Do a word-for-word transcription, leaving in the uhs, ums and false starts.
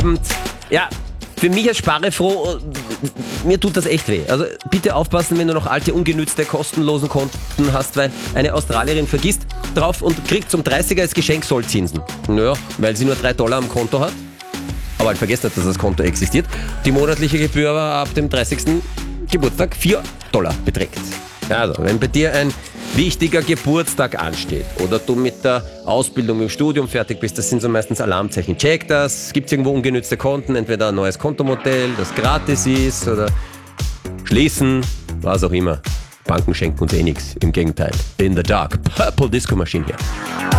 Abend. Ja, für mich als Sparefroh, mir tut das echt weh. Also bitte aufpassen, wenn du noch alte, ungenützte, kostenlosen Konten hast, weil eine Australierin vergisst drauf und kriegt zum dreißiger als Geschenk Sollzinsen. Naja, weil sie nur drei Dollar am Konto hat. Aber halt vergesst nicht, dass das Konto existiert. Die monatliche Gebühr aber ab dem dreißigsten Geburtstag vier Dollar beträgt. Also, wenn bei dir ein wichtiger Geburtstag ansteht oder du mit der Ausbildung im Studium fertig bist, das sind so meistens Alarmzeichen. Check das. Gibt es irgendwo ungenützte Konten, entweder ein neues Kontomodell, das gratis ist oder schließen, was auch immer. Banken schenken uns eh nichts. Im Gegenteil. In the dark. Purple Disco Machine hier.